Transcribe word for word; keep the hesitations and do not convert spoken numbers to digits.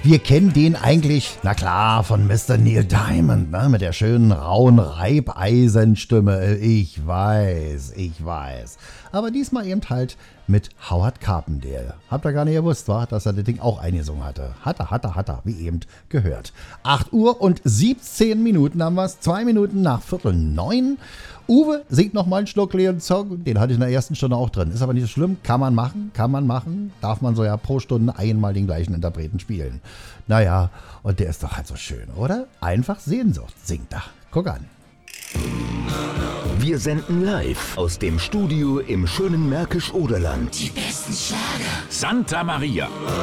Wir kennen den eigentlich, na klar, von Mister Neil Diamond, ne? Mit der schönen, rauen Reibeisenstimme. Ich weiß, ich weiß. Aber diesmal eben halt mit Howard Carpendale. Habt ihr gar nicht gewusst, war, dass er das Ding auch eingesungen hatte. Hat er, hat er, hat er, wie eben gehört. acht Uhr und siebzehn Minuten haben wir es. Zwei Minuten nach Viertel neun. Uwe singt noch mal einen Schluck Leon Song. Den hatte ich in der ersten Stunde auch drin. Ist aber nicht so schlimm. Kann man machen, kann man machen. Darf man so ja pro Stunde einmal den gleichen Interpreten spielen. Naja, und der ist doch halt so schön, oder? Einfach Sehnsucht singt er. Guck an. Wir senden live aus dem Studio im schönen Märkisch-Oderland. Die besten Schlager. Santa Maria.